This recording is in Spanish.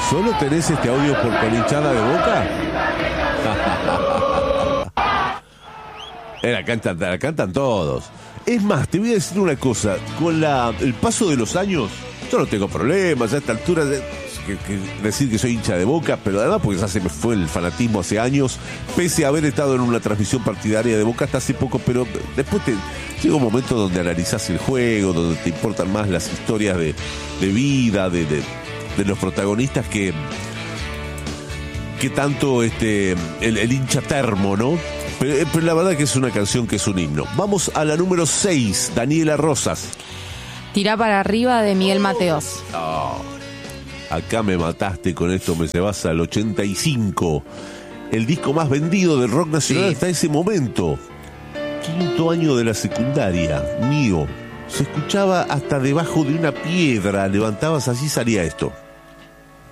¿Solo tenés este audio con hinchada de Boca? La cantan todos. Es más, te voy a decir una cosa. Con el paso de los años, yo no tengo problemas. A esta altura, decir que soy hincha de Boca, pero además porque ya se me fue el fanatismo hace años, pese a haber estado en una transmisión partidaria de Boca hasta hace poco, pero después llega un momento donde analizás el juego, donde te importan más las historias de vida, de los protagonistas que tanto el hincha termo, ¿no? Pero la verdad que es una canción que es un himno. Vamos a la número 6, Daniela Rosas. Tirá para arriba, de Miguel Mateos. Oh, acá me mataste con esto, me llevas al 85. El disco más vendido del rock nacional hasta ese momento. Quinto año de la secundaria, mío. Se escuchaba hasta debajo de una piedra, levantabas así, salía esto.